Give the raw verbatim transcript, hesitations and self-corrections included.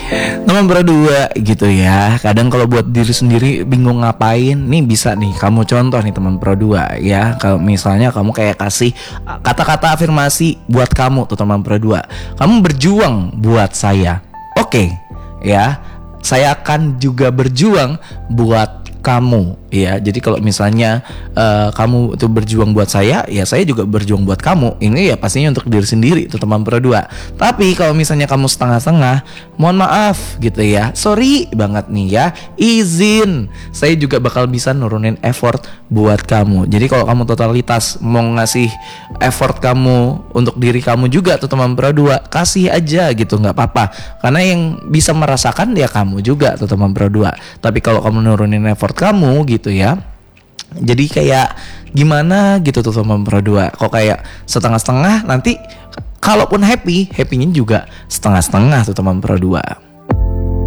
Teman berdua gitu ya. Kadang kalau buat diri sendiri bingung ngapain, nih bisa nih kamu contoh nih teman berdua ya. Kalau misalnya kamu kayak kasih kata-kata afirmasi buat kamu tuh teman berdua. Kamu berjuang buat saya. Oke, ya. Saya akan juga berjuang buat kamu ya. Jadi kalau misalnya uh, kamu itu berjuang buat saya, ya saya juga berjuang buat kamu. Ini ya pastinya untuk diri sendiri itu teman berdua. Tapi kalau misalnya kamu setengah-setengah, mohon maaf gitu ya, sorry banget nih ya, izin saya juga bakal bisa nurunin effort buat kamu. Jadi kalau kamu totalitas mau ngasih effort kamu untuk diri kamu juga tuh teman berdua, kasih aja gitu, nggak apa-apa. Karena yang bisa merasakan ya kamu juga tuh teman berdua. Tapi kalau kamu nurunin effort kamu gitu ya, jadi kayak gimana gitu tuh teman berdua. Kok kayak setengah-setengah, nanti kalaupun happy, happynya juga setengah-setengah tuh teman berdua.